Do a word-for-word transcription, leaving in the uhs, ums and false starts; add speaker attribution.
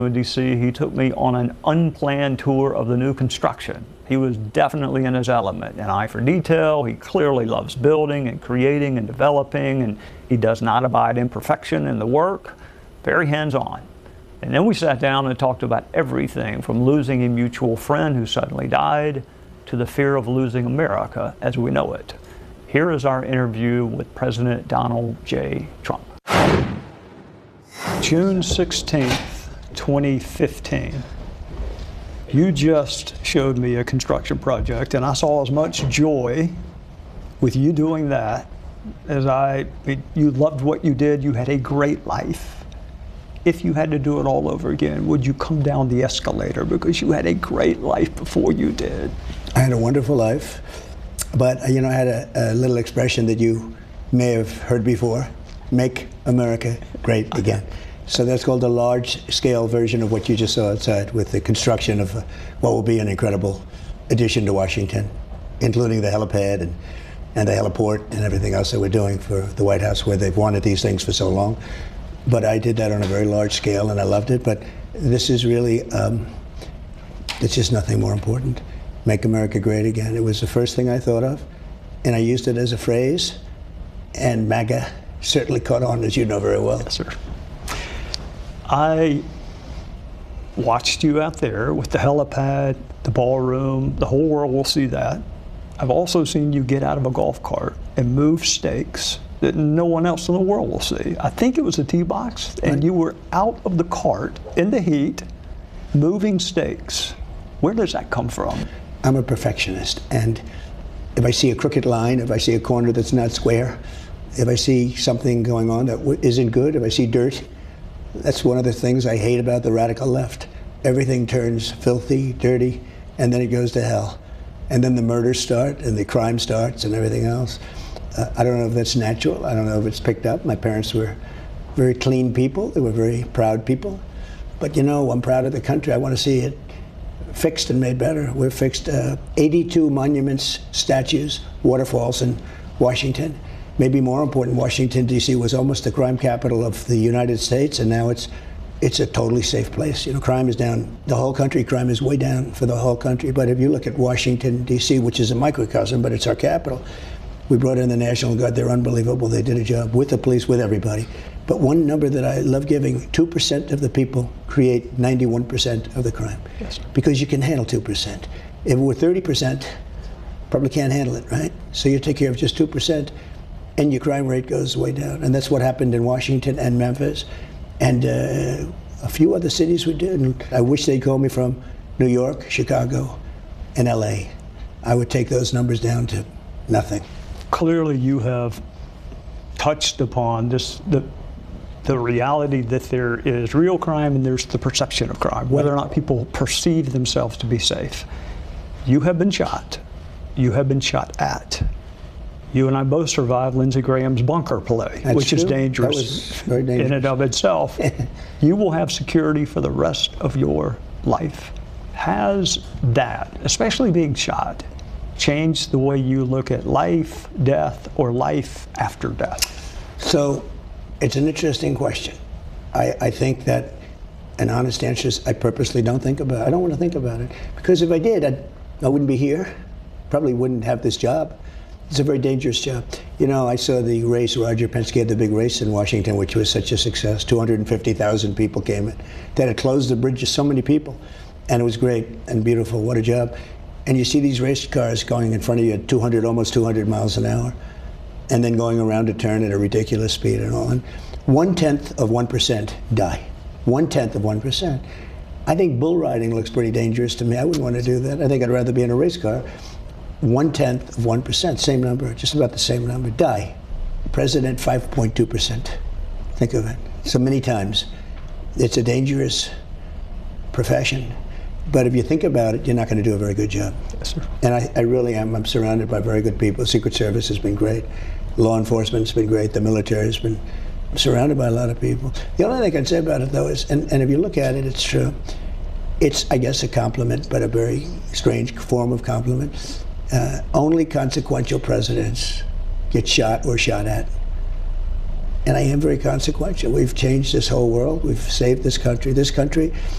Speaker 1: In D C, he took me on an unplanned tour of the new construction. He was definitely in his element, an eye for detail. He clearly loves building and creating and developing, and he does not abide imperfection in the work. Very hands-on. And then we sat down and talked about everything from losing a mutual friend who suddenly died to the fear of losing America as we know it. Here is our interview with President Donald J. Trump. June sixteenth, twenty fifteen. You just showed me a construction project, and I saw as much joy with you doing that as I, you loved what you did, you had a great life. If you had to do it all over again, would you come down the escalator because you had a great life before you did?
Speaker 2: I had a wonderful life, but you know, I had a, a little expression that you may have heard before, make America great again. So that's called a large-scale version of what you just saw outside with the construction of what will be an incredible addition to Washington, including the helipad and, and the heliport and everything else that we're doing for the White House, where they've wanted these things for so long. But I did that on a very large scale, and I loved it. But this is really, um, it's just nothing more important. Make America great again. It was the first thing I thought of, and I used it as a phrase, and MAGA certainly caught on, as you know very well.
Speaker 1: Yes, sir. I watched you out there with the helipad, the ballroom, the whole world will see that. I've also seen you get out of a golf cart and move stakes that no one else in the world will see. I think it was a tee box, and right. You were out of the cart in the heat, moving stakes. Where does that come from?
Speaker 2: I'm a perfectionist, and if I see a crooked line, if I see a corner that's not square, if I see something going on that isn't good, if I see dirt, that's one of the things I hate about the radical left. Everything turns filthy, dirty, and then it goes to hell. And then the murders start, and the crime starts, and everything else. Uh, I don't know if that's natural. I don't know if it's picked up. My parents were very clean people. They were very proud people. But you know, I'm proud of the country. I want to see it fixed and made better. We've fixed uh, eighty-two monuments, statues, waterfalls in Washington. Maybe more important, Washington, D C was almost the crime capital of the United States, and now it's it's a totally safe place. You know, crime is down. The whole country, crime is way down for the whole country. But if you look at Washington, D C, which is a microcosm, but it's our capital, we brought in the National Guard. They're unbelievable. They did a job with the police, with everybody. But one number that I love giving, two percent of the people create ninety-one percent of the crime.
Speaker 1: Yes.
Speaker 2: Because you can handle two percent. If it were thirty percent, probably can't handle it, right? So you take care of just two percent, and your crime rate goes way down. And that's what happened in Washington and Memphis. And uh, a few other cities we did. And I wish they'd call me from New York, Chicago, and L A. I would take those numbers down to nothing.
Speaker 1: Clearly you have touched upon this, the, the reality that there is real crime and there's the perception of crime, whether or not people perceive themselves to be safe. You have been shot. You have been shot at. You and I both survived Lindsey Graham's bunker play,
Speaker 2: That's
Speaker 1: which
Speaker 2: true.
Speaker 1: is dangerous,
Speaker 2: That was very dangerous
Speaker 1: in and of itself. You will have security for the rest of your life. Has that, especially being shot, changed the way you look at life, death, or life after death?
Speaker 2: So it's an interesting question. I, I think that an honest answer is I purposely don't think about it. I don't want to think about it. Because if I did, I'd, I wouldn't be here. Probably wouldn't have this job. It's a very dangerous job. You know, I saw the race, Roger Penske had the big race in Washington, which was such a success. two hundred fifty thousand people came in. They had to close the bridge to so many people. And it was great and beautiful. What a job. And you see these race cars going in front of you at two hundred, almost two hundred miles an hour, and then going around a turn at a ridiculous speed and all. And one-tenth of one percent die. One-tenth of one percent. I think bull riding looks pretty dangerous to me. I wouldn't want to do that. I think I'd rather be in a race car. One-tenth of one percent, same number, just about the same number, die. President, five point two percent. Think of it. So many times. It's a dangerous profession. But if you think about it, you're not going to do a very good job.
Speaker 1: Yes, sir.
Speaker 2: And I, I really am. I'm surrounded by very good people. Secret Service has been great. Law enforcement's been great. The military has been I'm surrounded by a lot of people. The only thing I can say about it, though, is, and, and if you look at it, it's true. It's, I guess, a compliment, but a very strange form of compliment. Uh, only consequential presidents get shot or shot at. and I am very consequential. We've changed this whole world. We've saved this country. This country